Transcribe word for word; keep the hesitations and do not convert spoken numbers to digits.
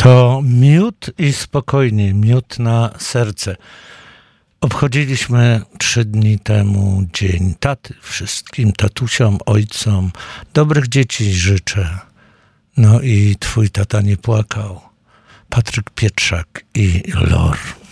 To miód i spokojnie, miód na serce. Obchodziliśmy trzy dni temu Dzień Taty. Wszystkim tatusiom, ojcom, dobrych dzieci życzę. No i twój tata nie płakał. Patryk Pietrzak i Lor.